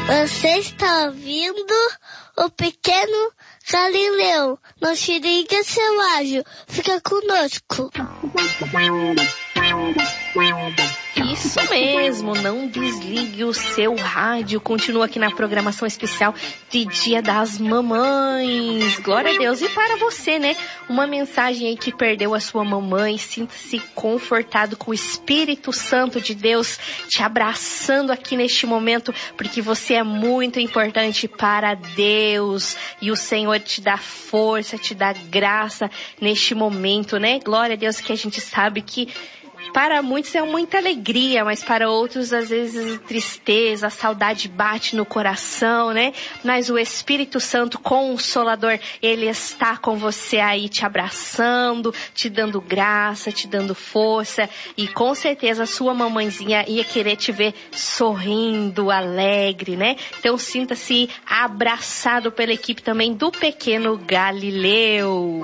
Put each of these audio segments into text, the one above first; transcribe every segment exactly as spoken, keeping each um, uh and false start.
Você está ouvindo o Pequeno Galileu. Não se liga, seu ágil. Fica conosco. Isso mesmo, não desligue o seu rádio. Continua aqui na programação especial de Dia das Mamães. Glória a Deus. E para você, né? Uma mensagem aí que perdeu a sua mamãe. Sinta-se confortado com o Espírito Santo de Deus te abraçando aqui neste momento, porque você é muito importante para Deus. E o Senhor te dá força, te dá graça neste momento, né? Glória a Deus, que a gente sabe que para muitos é muita alegria, mas para outros às vezes tristeza, a saudade bate no coração, né? Mas o Espírito Santo Consolador, ele está com você aí te abraçando, te dando graça, te dando força, e com certeza a sua mamãezinha ia querer te ver sorrindo, alegre, né? Então sinta-se abraçado pela equipe também do Pequeno Galileu.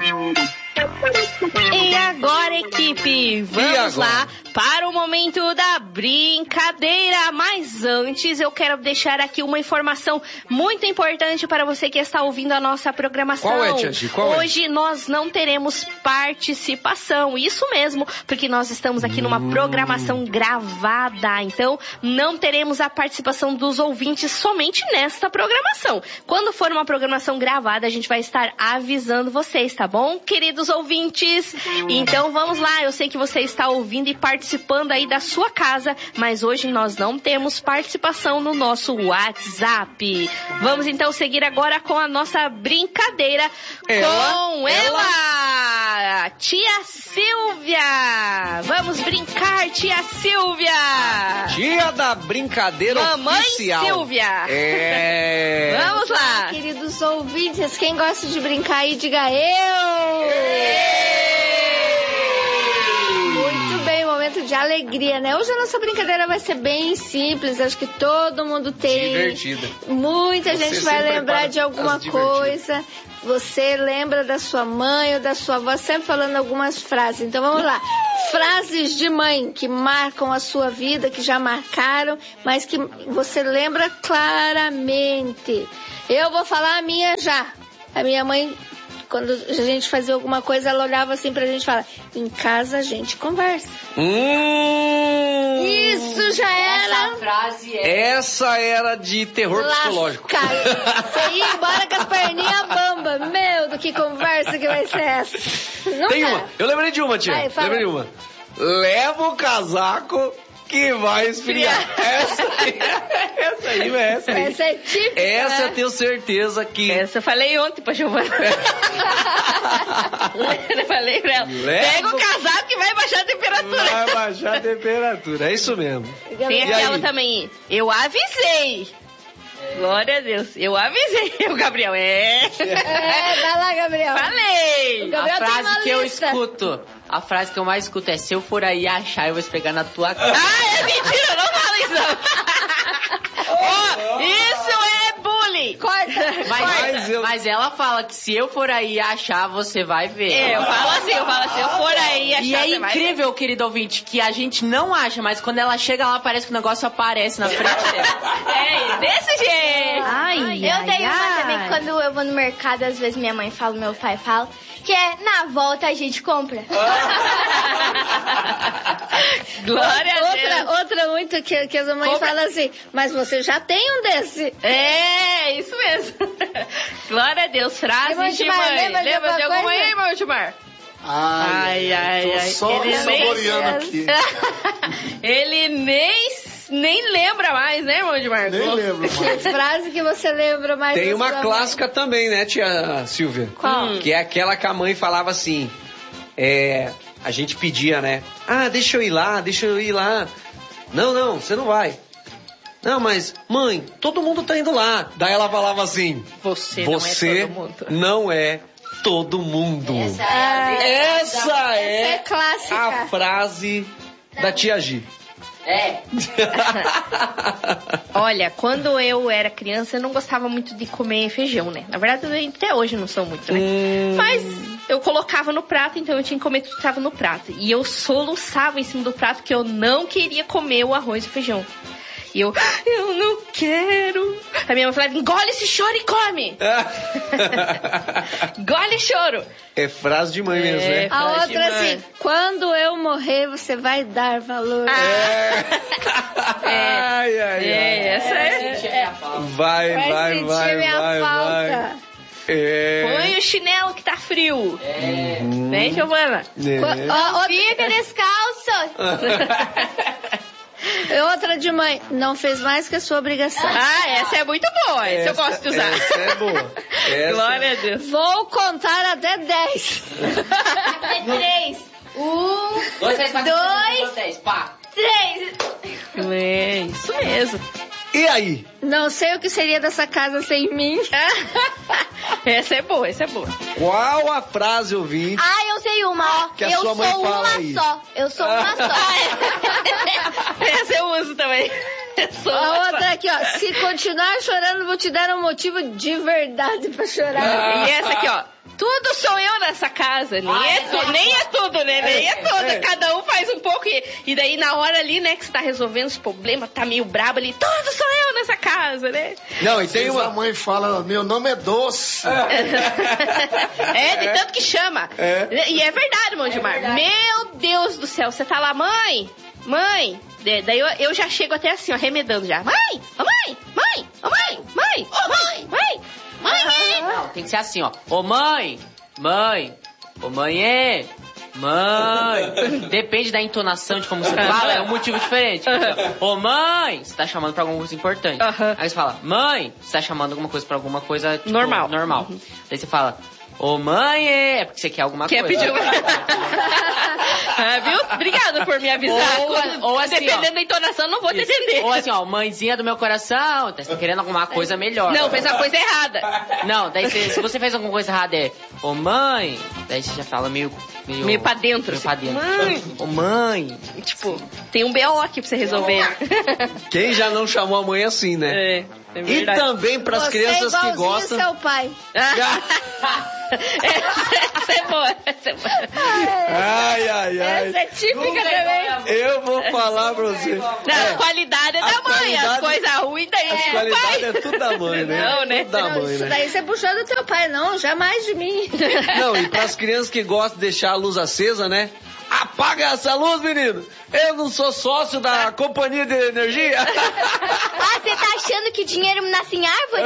E agora, equipe, vamos lá para o momento da brincadeira. Mas antes, eu quero deixar aqui uma informação muito importante para você que está ouvindo a nossa programação. Qual é, Tia Gi? Qual Hoje é? nós não teremos participação, isso mesmo, porque nós estamos aqui numa programação gravada. Então, não teremos a participação dos ouvintes somente nesta programação. Quando for uma programação gravada, a gente vai estar avisando vocês, tá bom, queridos ouvintes? Então vamos lá, eu sei que você está ouvindo e participando aí da sua casa, mas hoje nós não temos participação no nosso WhatsApp. Vamos então seguir agora com a nossa brincadeira ela, com ela, ela, Tia Silvia. Vamos brincar, Tia Silvia. Dia da brincadeira Mamãe oficial. Silvia. É. Vamos lá. Queridos ouvintes, quem gosta de brincar aí, diga eu. Muito bem, momento de alegria, né? Hoje a nossa brincadeira vai ser bem simples, acho que todo mundo tem. Divertida. Muita Você gente vai sempre lembrar prepara de alguma as divertidas. coisa. Você lembra da sua mãe ou da sua avó sempre falando algumas frases. Então vamos lá. Frases de mãe que marcam a sua vida, que já marcaram, mas que você lembra claramente. Eu vou falar a minha já. A minha mãe, quando a gente fazia alguma coisa, ela olhava assim pra gente e falava: em casa a gente conversa. Hum, Isso já era. Essa frase é... Essa era de terror psicológico. Lascado. Você ia embora com as perninhas bamba. Meu, do que conversa que vai ser essa? Não Tem dá. uma. Eu lembrei de uma, tia. Vai, fala. Lembrei de uma. Leva o casaco que vai esfriar. Essa aí, essa aí, essa aí. Essa é típica. Essa né? eu tenho certeza que... Essa eu falei ontem pra Giovana. Eu falei pra ela, Leva pega o o- casaco que vai baixar a temperatura. Vai baixar a temperatura, é isso mesmo. Tem E aquela aí? também, eu avisei. Glória a Deus, eu avisei. O Gabriel, é. É, vai lá, Gabriel. Falei. O Gabriel A tem frase uma que eu lista. escuto, a frase que eu mais escuto é: se eu for aí achar, eu vou esfregar na tua cara. Ah, é mentira, não fala isso não. Ó, isso é bullying. Corta. Mas, Mas eu- mas ela fala que se eu for aí achar, você vai ver. É, eu falo assim, eu falo assim, eu for aí achar, E é você vai ver. incrível, querido ouvinte, que a gente não acha, mas quando ela chega lá, parece que o negócio aparece na frente dela. É, desse jeito. Ai, Eu ai, tenho uma ai. também que quando eu vou no mercado, às vezes minha mãe fala, meu pai fala, que é na volta a gente compra. Glória a Deus. Outra, outra muito que, que as mães Compra. falam assim: mas você já tem um desse. É, isso mesmo. Glória a Deus, frases Irmão de Timar, mãe. lembra de Lembra de alguma alguma coisa? aí, irmão Timar? Ai, Ai, ai, tô ai. só Ele nem- saboreando aqui. Ele nem, nem lembra mais, né, irmão Timar? Nem lembro mais. Que frase que você lembra mais Tem da uma sua clássica também, né, tia Silvia? Qual? Que é aquela que a mãe falava assim, é, a gente pedia, né? Ah, deixa eu ir lá, deixa eu ir lá. Não, não, você não vai. Não, mas, mãe, todo mundo tá indo lá. Daí ela falava assim, Você, você não é todo mundo. não é todo mundo. Essa é Essa é é clássica. a frase da tia Gi. É. Olha, quando eu era criança, eu não gostava muito de comer feijão, né? Na verdade, eu até hoje não sou muito, né? Hum. Mas eu colocava no prato, então eu tinha que comer tudo que estava no prato. E eu soluçava em cima do prato que eu não queria comer o arroz e o feijão. E eu, eu não quero, A minha mãe falava, engole esse choro e come. Engole choro. É frase de mãe É. mesmo, né? A frase outra de mãe. assim, quando eu morrer, você vai dar valor. É. Ai, ai, ai. É, essa é. Vai, Vai vai, sentir vai, minha vai, falta. vai. É. Põe o chinelo que tá frio. É. Né, Giovana? É. Ó, outra- Fica descalço. E outra de mãe, não fez mais que a sua obrigação. Ah, essa é muito boa. Essa, eu gosto de usar. Essa é boa. Essa... Glória a Deus. Vou contar até dez. Até três. Um, Dois, três, quatro, Dois. cinco, seis, dez, pá. três. É, isso mesmo. E aí? Não sei o que seria dessa casa sem mim. Essa é boa, essa é boa. Qual a frase ouvinte? Ah, eu sei uma, ó. Que a eu sua mãe sou fala uma aí. só. Eu sou uma só. Essa eu uso também. Eu sou A uma outra aqui, ó. Se continuar chorando, vou te dar um motivo de verdade pra chorar. E essa aqui, ó. Tudo sou eu nessa casa. Nem, é, tu, nem é tudo, né? Nem é tudo. é. Cada um faz um pouco. E, e daí, na hora ali, né, que você tá resolvendo os problemas, tá meio brabo ali. Tudo sou eu nessa casa, né? Não, e tem A uma... mãe fala, meu nome é Doce. É, de tanto que chama. É. E é verdade, irmão Gilmar. Meu Deus do céu, você tá lá, mãe, mãe. De- Daí eu, eu já chego até assim, ó, remedando já. Mãe, ô mãe, mãe, ô mãe, mãe, ô mãe, mãe, mãe. Não, tem que ser assim, ó. Ô mãe, mãe, ô mãe, é, mãe. Depende da entonação de como você fala, é um motivo diferente. Ô mãe, você tá chamando pra alguma coisa importante. Aham. Aí você fala, mãe, você tá chamando alguma coisa pra alguma coisa tipo, Normal. normal. Daí você fala, ô mãe, é, é porque você quer alguma Quer coisa. pedir uma... Ah, viu? Obrigada por me avisar. Ou- Quando- ou assim, dependendo ó. da entonação, não vou te Isso. entender. Ou assim, ó, mãezinha do meu coração, tá querendo alguma coisa melhor. Não, fez a coisa errada. Não, daí você- se você fez alguma coisa errada é, ô mãe, daí você já fala meio... Meio, Meio pra dentro, Meio assim. pra dentro. Mãe. Ô mãe. Tipo, tem um B O aqui pra você resolver. Quem já não chamou a mãe assim, né? É, é E verdade. também para as Você crianças é que igualzinho gostam... seu pai. Essa é boa, essa é boa. Ai, ai, ai. Essa é típica também. Eu vou falar pra você. Não, É, a qualidade é a da mãe, qualidade- as coisas ruins daí as é do qualidades pai. é tudo da mãe, né? Não, né? Tudo da Não, mãe, isso né? daí você puxou do teu pai, não, jamais de mim. Não, e para as crianças que gostam de deixar a luz acesa, né? Apaga essa luz, menino! Eu não sou sócio da companhia de energia! Ah, você tá achando que dinheiro nasce em árvore?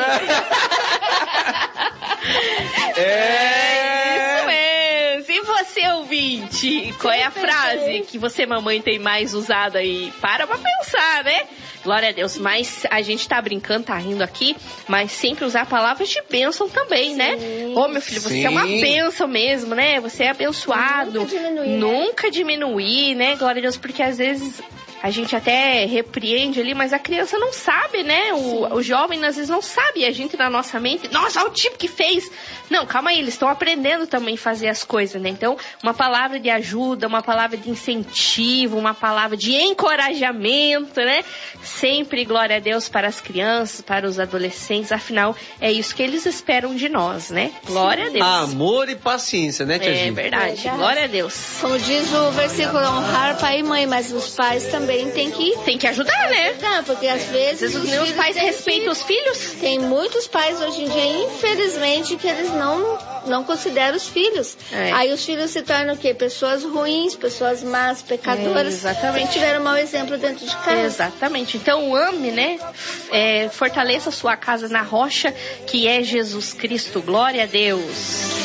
É! Isso mesmo. E você, ouvinte, qual é a frase que você, mamãe, tem mais usado aí? Para pra pensar, né? Glória a Deus. Mas a gente tá brincando, tá rindo aqui, mas sempre usar palavras de bênção também, né? Ô, meu filho, você é uma Sim. bênção mesmo, né? Você é abençoado. Nunca diminuir, né? Nunca diminuir, né? Glória a Deus, porque às vezes... A gente até repreende ali, mas a criança não sabe, né? O, o jovem às vezes não sabe. E a gente na nossa mente, nossa, olha o tipo que fez. Não, calma aí, eles estão aprendendo também a fazer as coisas, né? Então, uma palavra de ajuda, uma palavra de incentivo, uma palavra de encorajamento, né? Sempre glória a Deus para as crianças, para os adolescentes. Afinal, é isso que eles esperam de nós, né? Glória a Deus. Amor e paciência, né, Tia É Gi? verdade. Verdade. Glória a Deus. Como diz o versículo, honrar pai e mãe, mas os pais também têm que Tem que ajudar, né? ajudar, porque às vezes Às vezes os os meus filhos pais têm respeitam que- os filhos. Tem muitos pais hoje em dia, infelizmente, que eles não, não consideram os filhos. É. Aí os filhos se tornam o quê? Pessoas ruins, pessoas más, pecadoras. É, exatamente. Que tiveram mau exemplo dentro de casa. Exatamente. Então ame, né? É, fortaleça sua casa na rocha, que é Jesus Cristo. Glória a Deus.